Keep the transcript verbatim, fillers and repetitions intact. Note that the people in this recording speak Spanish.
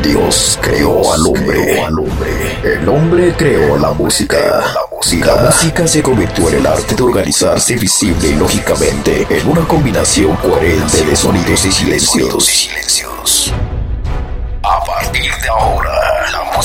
Dios creó al hombre. El hombre creó la música. Y la música se convirtió en el arte de organizarse visible y lógicamente en una combinación coherente de sonidos y silencios. A partir de ahora, la música